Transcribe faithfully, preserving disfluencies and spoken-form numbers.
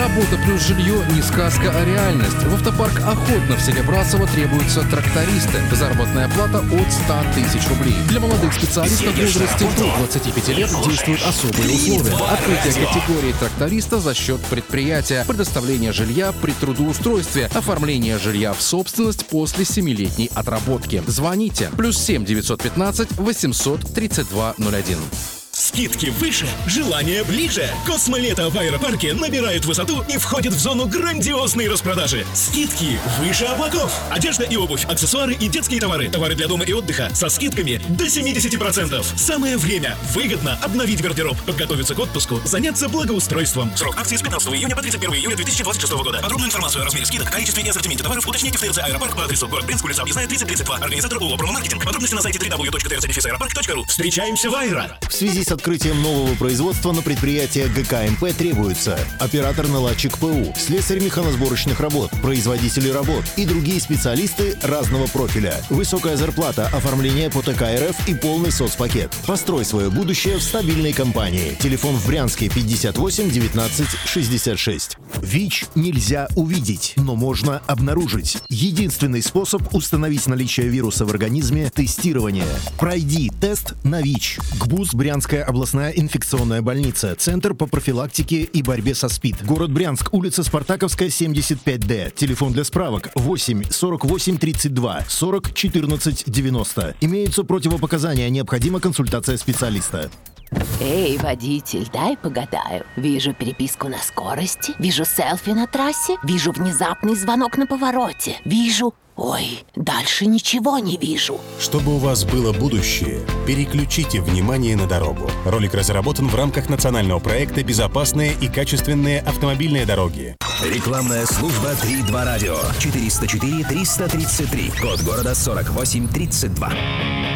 Работа плюс жилье не сказка, а реальность. В автопарк охотно в селе Брасово требуются трактористы. Заработная плата от ста тысяч рублей. Для молодых специалистов в возрасте до двадцати пяти лет действуют особые условия. Открытие категории тракториста за счет предприятия, предоставление жилья при трудоустройстве, оформление жилья в собственность после семилетней отработки. Звоните. Плюс семь девятьсот пятнадцать восемьсот тридцать два ноль один. Скидки выше, желание ближе. Космолето в аэропарке набирает высоту и входит в зону грандиозной распродажи. Скидки выше облаков. Одежда и обувь, аксессуары и детские товары. Товары для дома и отдыха со скидками до семидесяти процентов. Самое время выгодно обновить гардероб, подготовиться к отпуску, заняться благоустройством. Срок акции с пятнадцатого июня по тридцать первого июля две тысячи двадцать шестого года. Подробную информацию о размере скидок, количестве и ассортименте товаров уточните в ТРЦ Аэропарк по адресу город Брянск, улица Объездная, тридцать тридцать два. Организатор ООО «Промомаркетинг». Подробности на сайте дабл ю дабл ю дабл ю точка тэ эр цэ дефис аэропарк точка ру. Встречаемся в Айра. В связи с открытием нового производства на предприятие ГК-МП требуется оператор-наладчик ПУ, слесарь механосборочных работ, производители работ и другие специалисты разного профиля. Высокая зарплата, оформление по тэ ка эр эф и полный соцпакет. Построй свое будущее в стабильной компании. Телефон в Брянске пятьдесят восемь девятнадцать шестьдесят шесть. ВИЧ нельзя увидеть, но можно обнаружить. Единственный способ установить наличие вируса в организме – тестирование. Пройди тест на ВИЧ. ГБУЗ Брянская областная инфекционная больница. Центр по профилактике и борьбе со СПИД. Город Брянск. Улица Спартаковская, семьдесят пять дэ. Телефон для справок восемь сорок восемь тридцать два сорок четырнадцать девяносто. Имеются противопоказания. Необходима консультация специалиста. Эй, водитель, дай погадаю. Вижу переписку на скорости, вижу селфи на трассе, вижу внезапный звонок на повороте, вижу... Ой, дальше ничего не вижу. Чтобы у вас было будущее, переключите внимание на дорогу. Ролик разработан в рамках национального проекта «Безопасные и качественные автомобильные дороги». Рекламная служба три два радио. четыреста четыре триста тридцать три. Код города сорок восемь тридцать два.